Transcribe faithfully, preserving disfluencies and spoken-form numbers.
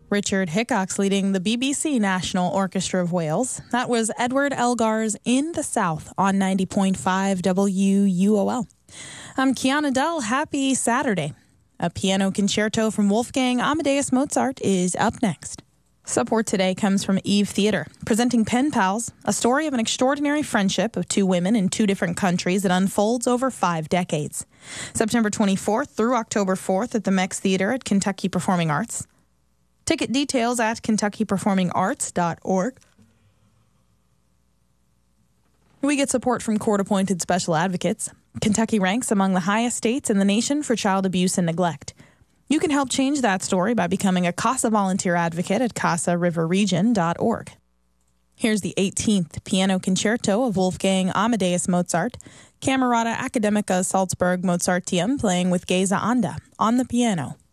Richard Hickox leading the B B C National Orchestra of Wales. That was Edward Elgar's In the South on ninety point five W U O L. I'm Kiana Dell. Happy Saturday. A piano concerto from Wolfgang Amadeus Mozart is up next. Support today comes from Eve Theater, presenting Pen Pals, a story of an extraordinary friendship of two women in two different countries that unfolds over five decades. September twenty-fourth through October fourth at the Mex Theater at Kentucky Performing Arts. Ticket details at kentucky performing arts dot org. We get support from court-appointed special advocates. Kentucky ranks among the highest states in the nation for child abuse and neglect. You can help change that story by becoming a CASA volunteer advocate at casa river region dot org. Here's the eighteenth Piano Concerto of Wolfgang Amadeus Mozart, Camerata Academica Salzburg Mozarteum playing with Geza Anda on the piano.